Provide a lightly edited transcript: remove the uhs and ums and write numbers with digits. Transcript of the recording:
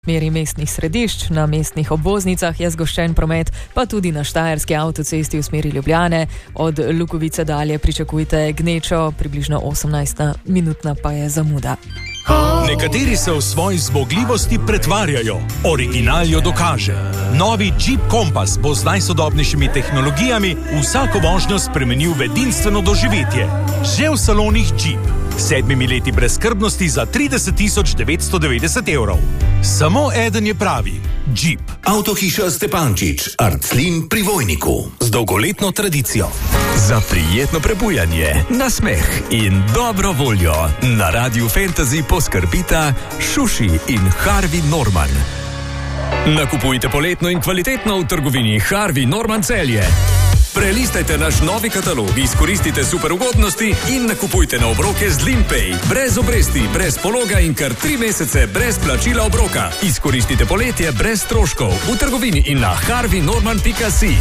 smeri mestnih središč, na mestnih obvoznicah je zgoščen promet, pa tudi na Štajerski avtocesti v smeri Ljubljane. Od Lukovice dalje pričakujte gnečo, približno 18-minutna pa je zamuda. Nekateri se v svoji zmogljivosti pretvarjajo, original jo dokaže. Novi Jeep Compass bo z najsodobnejšimi tehnologijami vsako vožnjo spremenil v edinstveno doživetje. Že v salonih Jeep. 7 leti brezskrbnosti za 30.990 evrov. Samo eden je pravi. Jeep. Avtohiša Stepančič, Arclin pri Vojniku. Z dolgoletno tradicijo. Za prijetno prebujanje, nasmeh in dobro voljo na Radiu Fantasy poskrbita Šuši in Harvey Norman. Nakupujte poletno in kvalitetno v trgovini Harvey Norman Celje. Prelistajte naš novi katalog, izkoristite super ugodnosti in nakupujte na obroke z Limpay. Brez obresti, brez pologa in kar 3 mesece brez plačila obroka. Izkoristite poletje brez stroškov v trgovini in na harveynorman.si.